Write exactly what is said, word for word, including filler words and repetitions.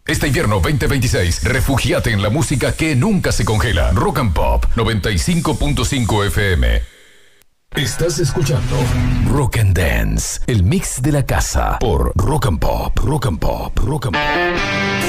Este invierno veinte veintiséis, refúgiate en la música que nunca se congela. Rock and Pop noventa y cinco punto cinco F M. Estás escuchando Rock and Dance, el mix de la casa por Rock and Pop, Rock and Pop, Rock and Pop.